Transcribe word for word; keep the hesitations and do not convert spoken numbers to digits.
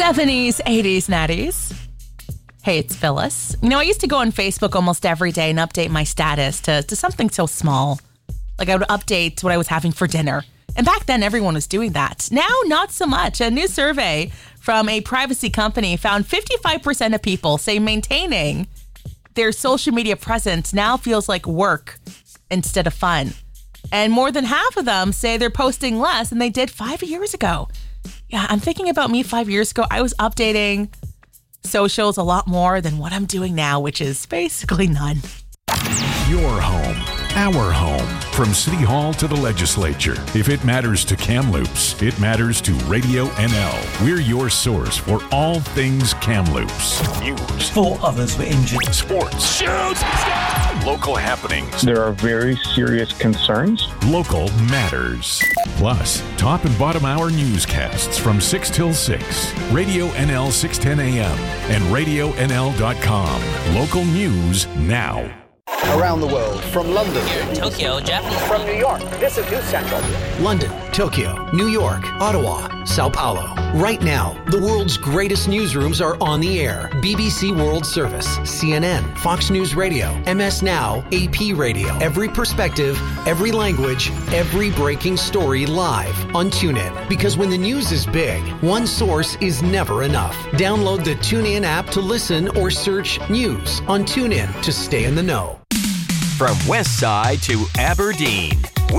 seventies, eighties, nineties. Hey, it's Phyllis. You know, I used to go on Facebook almost every day and update my status to, to something so small. Like I would update what I was having for dinner. And back then, everyone was doing that. Now, not so much. A new survey from a privacy company found fifty-five percent of people say maintaining their social media presence now feels like work instead of fun. And more than half of them say they're posting less than they did five years ago. Yeah, I'm thinking about me five years ago. I was updating socials a lot more than what I'm doing now, which is basically none. Your home, our home. From City Hall to the legislature. If it matters to Kamloops, it matters to Radio N L. We're your source for all things Kamloops. News. Four others were injured. Sports. Shoot! Local happenings. There are very serious concerns. Local matters. Plus, top and bottom hour newscasts from six till six. Radio N L six ten A M and radio N L dot com. Local news now. Around the world, from London, Tokyo, Japan, from New York, this is News Central. London, Tokyo, New York, Ottawa, Sao Paulo. Right now, the world's greatest newsrooms are on the air. B B C World Service, C N N, Fox News Radio, M S Now, A P Radio. Every perspective, every language, every breaking story live on TuneIn. Because when the news is big, one source is never enough. Download the TuneIn app to listen or search news on TuneIn to stay in the know. From West Side to Aberdeen,